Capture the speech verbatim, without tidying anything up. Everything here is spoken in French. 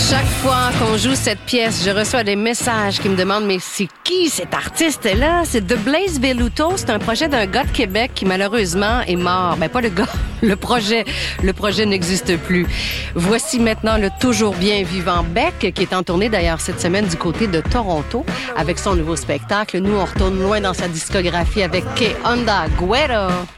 Chaque fois qu'on joue cette pièce, je reçois des messages qui me demandent « Mais c'est qui cet artiste-là? » C'est The Blaze Veluto. C'est un projet d'un gars de Québec qui malheureusement est mort. Ben pas le gars, le projet. Le projet n'existe plus. Voici maintenant le toujours bien vivant Beck, qui est en tournée d'ailleurs cette semaine du côté de Toronto avec son nouveau spectacle. Nous, on retourne loin dans sa discographie avec Que Onda Güero.